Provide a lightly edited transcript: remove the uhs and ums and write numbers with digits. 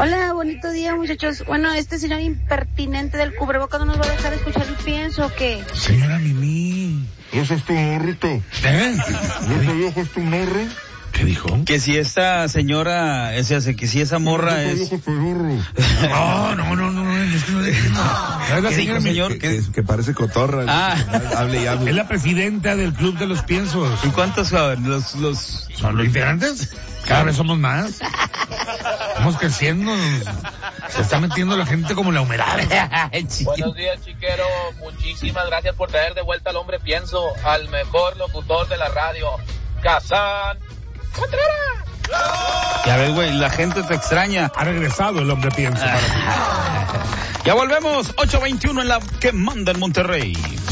Hola, bonito día, muchachos. Bueno, este señor impertinente del cubrebocas no nos va a dejar escuchar el pienso, ¿o qué? Señora Mimi. Ese es tu morrito. ¿No te viejo es tu morro? ¿Qué dijo? Que si esta señora, que si esa morra es... No, es que no entiendo. ¿Qué dijo, señor? Que parece cotorra. Hable y hable. Es la presidenta del Club de los Piensos. ¿Y cuántos son los... ¿Son los integrantes? Cada vez somos más. Estamos creciendo. Se está metiendo la gente como la humedad. Buenos días, chiquero. Muchísimas gracias por traer de vuelta al hombre pienso, al mejor locutor de la radio, Kazán Contreras. Ya ves, güey, la gente te extraña. Ha regresado el hombre pienso. Ya volvemos, 8:21 en la que manda en Monterrey.